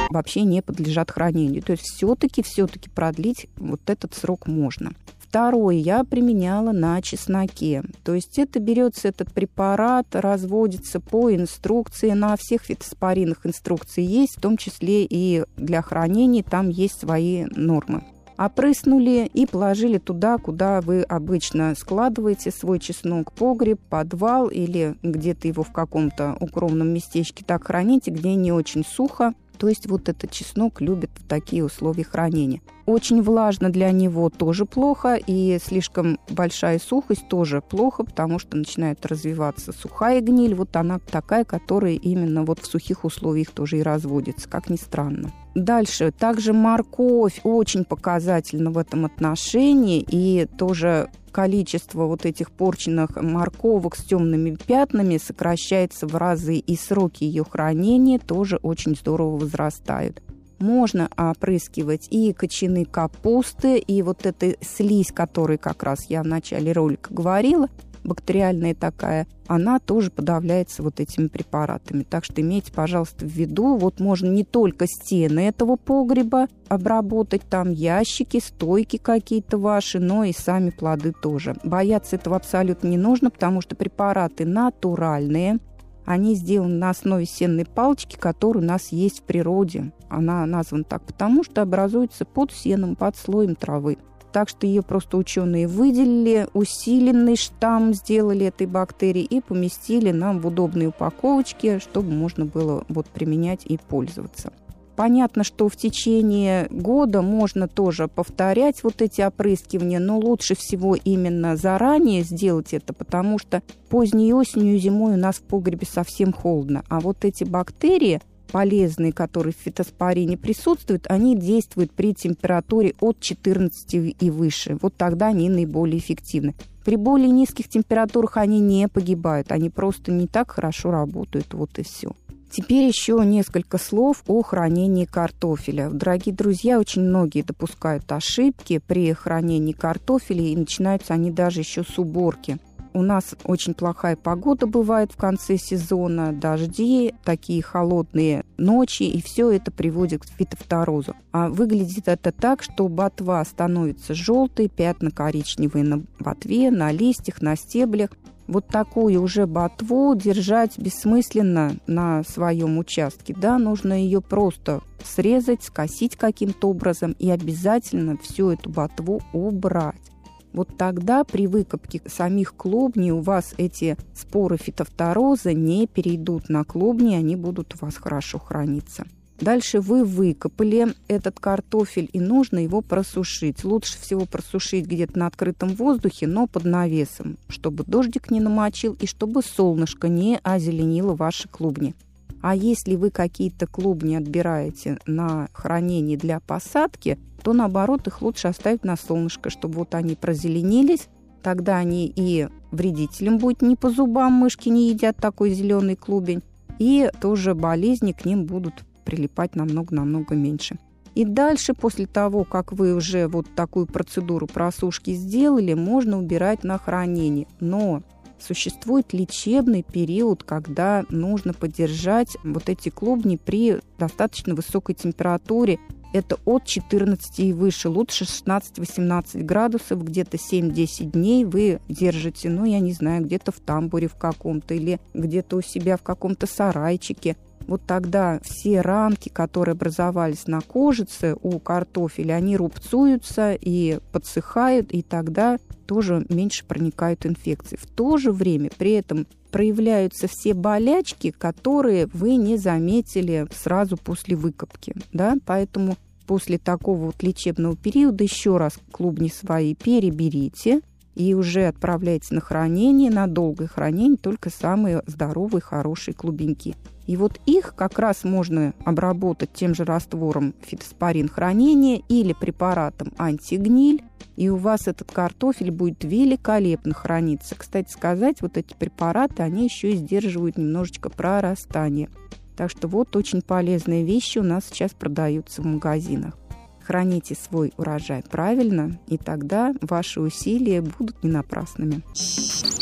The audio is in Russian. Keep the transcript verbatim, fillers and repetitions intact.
вообще не подлежат хранению. То есть все-таки, все-таки продлить вот этот срок можно. Второе я применяла на чесноке. То есть это берется этот препарат, разводится по инструкции. На всех фитоспоринах инструкции есть, в том числе и для хранения, там есть свои нормы. Опрыснули и положили туда, куда вы обычно складываете свой чеснок, погреб, подвал или где-то его в каком-то укромном местечке так храните, где не очень сухо. То есть вот этот чеснок любит такие условия хранения. Очень влажно для него тоже плохо, и слишком большая сухость тоже плохо, потому что начинает развиваться сухая гниль. Вот она такая, которая именно вот в сухих условиях тоже и разводится, как ни странно. Дальше. Также морковь очень показательна в этом отношении, и тоже количество вот этих порченных морковок с темными пятнами сокращается в разы, и сроки ее хранения тоже очень здорово возрастают. Можно опрыскивать и кочаны капусты, и вот эта слизь, которой как раз я в начале ролика говорила, бактериальная такая, она тоже подавляется вот этими препаратами. Так что имейте, пожалуйста, в виду, вот можно не только стены этого погреба обработать, там ящики, стойки какие-то ваши, но и сами плоды тоже. Бояться этого абсолютно не нужно, потому что препараты натуральные. Они сделаны на основе сенной палочки, которая у нас есть в природе. Она названа так потому, что образуется под сеном, под слоем травы. Так что ее просто ученые выделили, усиленный штамм сделали этой бактерии и поместили нам в удобные упаковочки, чтобы можно было вот применять и пользоваться. Понятно, что в течение года можно тоже повторять вот эти опрыскивания, но лучше всего именно заранее сделать это, потому что поздней осенью и зимой у нас в погребе совсем холодно. А вот эти бактерии полезные, которые в фитоспорине присутствуют, они действуют при температуре от четырнадцати и выше. Вот тогда они наиболее эффективны. При более низких температурах они не погибают, они просто не так хорошо работают, вот и все. Теперь еще несколько слов о хранении картофеля. Дорогие друзья, очень многие допускают ошибки при хранении картофеля, и начинаются они даже еще с уборки. У нас очень плохая погода бывает в конце сезона, дожди, такие холодные ночи, и все это приводит к фитофторозу. А выглядит это так, что ботва становится желтой, пятна коричневые на ботве, на листьях, на стеблях. Вот такую уже ботву держать бессмысленно на своем участке. Да, нужно ее просто срезать, скосить каким-то образом и обязательно всю эту ботву убрать. Вот тогда при выкопке самих клубней у вас эти споры фитофтороза не перейдут на клубни, они будут у вас хорошо храниться. Дальше вы выкопали этот картофель, и нужно его просушить. Лучше всего просушить где-то на открытом воздухе, но под навесом, чтобы дождик не намочил и чтобы солнышко не озеленило ваши клубни. А если вы какие-то клубни отбираете на хранение для посадки, то наоборот их лучше оставить на солнышко, чтобы вот они прозеленились. Тогда они и вредителям будет не по зубам, мышки не едят такой зеленый клубень, и тоже болезни к ним будут прилипать намного-намного меньше. И дальше, после того, как вы уже вот такую процедуру просушки сделали, можно убирать на хранение. Но существует лечебный период, когда нужно поддержать вот эти клубни при достаточно высокой температуре. Это от четырнадцати и выше, лучше шестнадцать-восемнадцать градусов, где-то семь-десять дней вы держите, ну, я не знаю, где-то в тамбуре в каком-то или где-то у себя в каком-то сарайчике. Вот тогда все рамки, которые образовались на кожице у картофеля, они рубцуются и подсыхают, и тогда тоже меньше проникают инфекции. В то же время при этом проявляются все болячки, которые вы не заметили сразу после выкопки. Да? Поэтому после такого вот лечебного периода еще раз клубни свои переберите и уже отправляйте на хранение, на долгое хранение только самые здоровые, хорошие клубеньки. И вот их как раз можно обработать тем же раствором фитоспорин хранения или препаратом антигниль, и у вас этот картофель будет великолепно храниться. Кстати сказать, вот эти препараты, они еще и сдерживают немножечко прорастание. Так что вот очень полезные вещи у нас сейчас продаются в магазинах. Храните свой урожай правильно, и тогда ваши усилия будут не напрасными.